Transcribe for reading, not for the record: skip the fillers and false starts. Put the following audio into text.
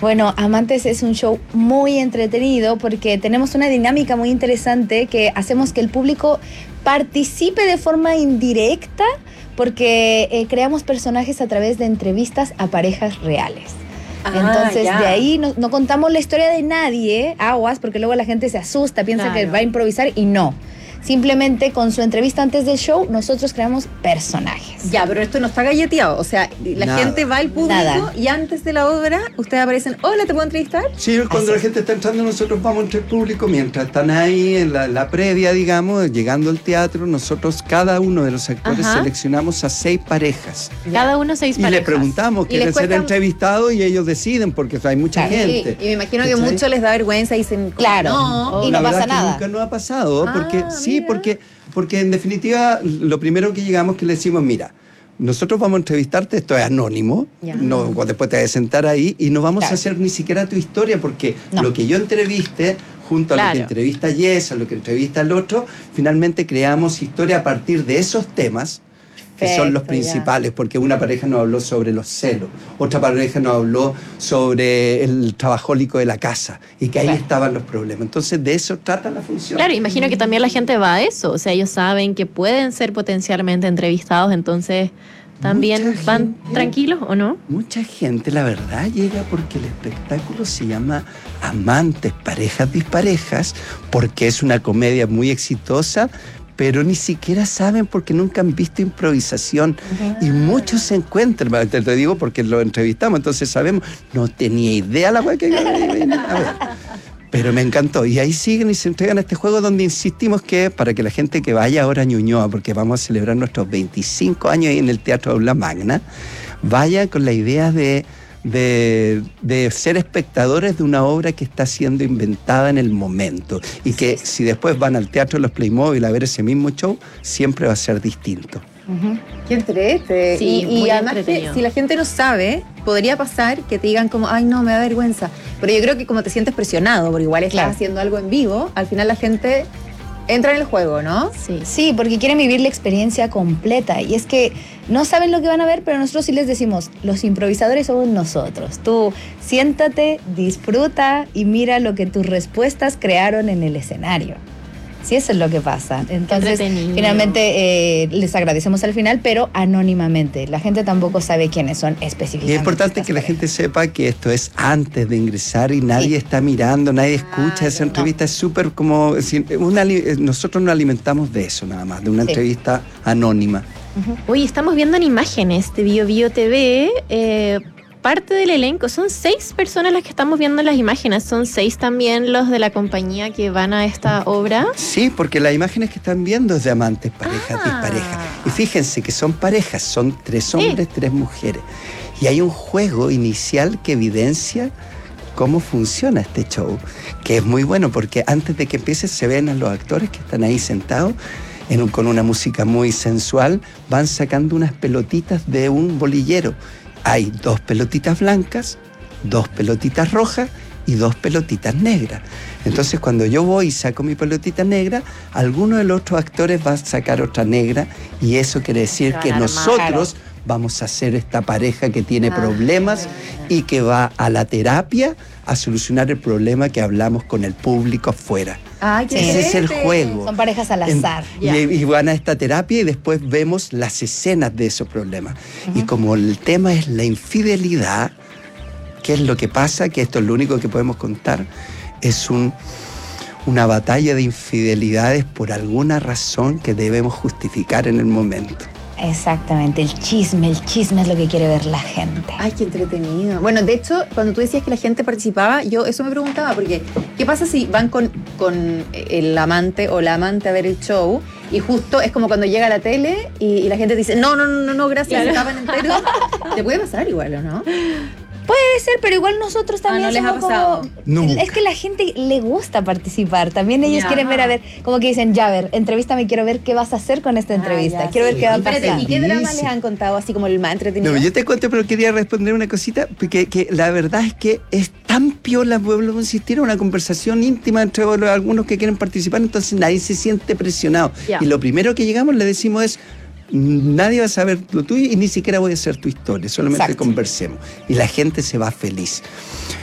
Bueno, Amantes es un show muy entretenido porque tenemos una dinámica muy interesante que hacemos que el público participe de forma indirecta porque creamos personajes a través de entrevistas a parejas reales. Entonces, de ahí no contamos la historia de nadie, aguas, porque luego la gente se asusta, piensa que va a improvisar y no. Simplemente con su entrevista antes del show, nosotros creamos personajes. Ya, pero esto no está galleteado. O sea, la gente va al público y antes de la obra, ustedes aparecen, hola, ¿te puedo entrevistar? Sí, cuando la gente está entrando, nosotros vamos entre el público. Mientras están ahí en la previa, digamos, llegando al teatro, nosotros, cada uno de los actores, seleccionamos a 6 parejas. Cada uno 6 parejas. Y le preguntamos, ¿quieren ser entrevistados? Y ellos deciden, porque hay mucha gente. Y me imagino que mucho les da vergüenza y dicen, claro, y no pasa nada. Nunca nos ha pasado, porque porque en definitiva lo primero que llegamos que le decimos, mira, nosotros vamos a entrevistarte, esto es anónimo, no, después te vas a sentar ahí y no vamos a hacer ni siquiera tu historia, porque lo que yo entreviste, junto a lo que entrevista Jess, a lo que entrevista el otro, finalmente creamos historia a partir de esos temas, que son los principales, porque una pareja nos habló sobre los celos, otra pareja nos habló sobre el trabajólico de la casa, y que ahí estaban los problemas. Entonces, de eso trata la función. Claro, imagino que también la gente va a eso, o sea, ellos saben que pueden ser potencialmente entrevistados, entonces también van tranquilos, ¿o no? Mucha gente, la verdad, llega porque el espectáculo se llama Amantes, Parejas Disparejas, porque es una comedia muy exitosa, pero ni siquiera saben porque nunca han visto improvisación. Y muchos se encuentran, te lo digo porque lo entrevistamos, entonces sabemos, no tenía idea la weá que... A ver. Pero me encantó. Y ahí siguen y se entregan a este juego donde insistimos que para que la gente que vaya ahora a Ñuñoa, porque vamos a celebrar nuestros 25 años ahí en el Teatro Aula Magna, vaya con la idea de ser espectadores de una obra que está siendo inventada en el momento y que si después van al Teatro de los Playmobil a ver ese mismo show, siempre va a ser distinto. Qué entrete. Sí, y además que si la gente no sabe, podría pasar que te digan como, ay no, me da vergüenza. Pero yo creo que como te sientes presionado, porque igual estás haciendo algo en vivo, al final la gente entra en el juego, ¿no? Sí, porque quieren vivir la experiencia completa. Y es que no saben lo que van a ver, pero nosotros sí les decimos, los improvisadores somos nosotros. Tú siéntate, disfruta y mira lo que tus respuestas crearon en el escenario. Sí, eso es lo que pasa. Entonces, finalmente les agradecemos al final, pero anónimamente. La gente tampoco sabe quiénes son específicamente. Y es importante que la gente sepa que esto es antes de ingresar y nadie está mirando, nadie escucha esa entrevista. Es súper como... nosotros nos alimentamos de eso nada más, de una entrevista anónima. Oye, estamos viendo en imágenes de Bio TV... parte del elenco, son 6 personas las que estamos viendo en las imágenes, son 6 también los de la compañía que van a esta obra. Sí, porque las imágenes que están viendo es de Amantes, Parejas, Disparejas. Y fíjense que son parejas, son 3 hombres, 3 mujeres. Y hay un juego inicial que evidencia cómo funciona este show, que es muy bueno porque antes de que empiece se ven a los actores que están ahí sentados con una música muy sensual, van sacando unas pelotitas de un bolillero. Hay 2 pelotitas blancas, 2 pelotitas rojas y 2 pelotitas negras. Entonces, cuando yo voy y saco mi pelotita negra, alguno de los otros actores va a sacar otra negra y eso quiere decir que nosotros vamos a ser esta pareja que tiene problemas y que va a la terapia a solucionar el problema que hablamos con el público afuera. Ese es el juego. Son parejas al azar. Y van a esta terapia y después vemos las escenas de esos problemas. Y como el tema es la infidelidad, ¿qué es lo que pasa? Que esto es lo único que podemos contar. Es una batalla de infidelidades por alguna razón que debemos justificar en el momento. Exactamente, el chisme es lo que quiere ver la gente. Ay, qué entretenido. Bueno, de hecho, cuando tú decías que la gente participaba, yo eso me preguntaba, porque ¿qué pasa si van con el amante o la amante a ver el show y justo es como cuando llega a la tele y la gente dice, no, gracias, se acaban entero? Te puede pasar igual, ¿o no? Puede ser, pero igual nosotros también no les ha pasado. Nunca. Es que la gente le gusta participar. También ellos quieren ver, como que dicen, ya, a ver, entrevístame, quiero ver qué vas a hacer con esta entrevista. Quiero ver qué va a pasar. ¿Y qué drama les han contado así como el más entretenido? No, yo te cuento, pero quería responder una cosita, porque que la verdad es que es tan piola, vuelvo a insistir, una conversación íntima entre algunos que quieren participar, entonces nadie se siente presionado. Y lo primero que llegamos le decimos es, nadie va a saber lo tuyo y ni siquiera voy a hacer tu historia, solamente conversemos. Y la gente se va feliz.